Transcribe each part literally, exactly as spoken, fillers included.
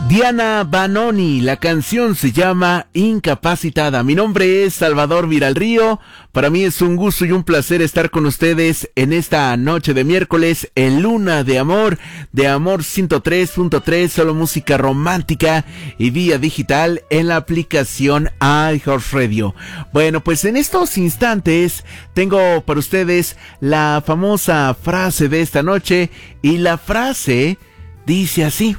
Diana Banoni, la canción se llama Incapacitada. Mi nombre es Salvador Viralrío. Para mí es un gusto y un placer estar con ustedes en esta noche de miércoles en Luna de Amor, de Amor ciento tres punto tres, solo música romántica y vía digital en la aplicación iHeartRadio. Bueno, pues en estos instantes tengo para ustedes la famosa frase de esta noche, y la frase dice así: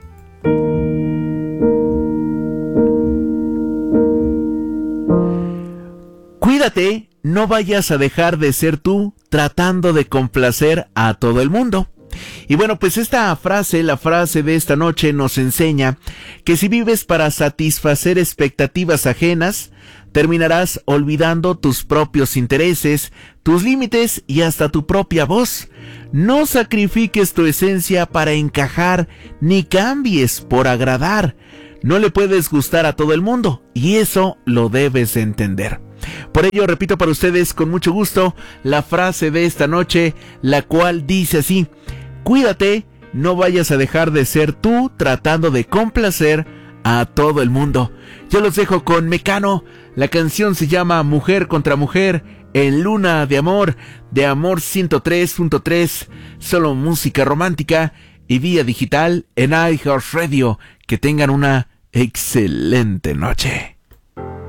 cuídate, no vayas a dejar de ser tú tratando de complacer a todo el mundo. Y bueno, pues esta frase, la frase de esta noche, nos enseña que si vives para satisfacer expectativas ajenas, terminarás olvidando tus propios intereses, tus límites y hasta tu propia voz. No sacrifiques tu esencia para encajar, ni cambies por agradar. No le puedes gustar a todo el mundo, y eso lo debes entender. Por ello, repito para ustedes con mucho gusto la frase de esta noche, la cual dice así: cuídate, no vayas a dejar de ser tú tratando de complacer a todo el mundo. Yo los dejo con Mecano. La canción se llama Mujer contra Mujer en Luna de Amor, de Amor ciento tres punto tres, solo música romántica y vía digital en iHeartRadio. Que tengan una excelente noche.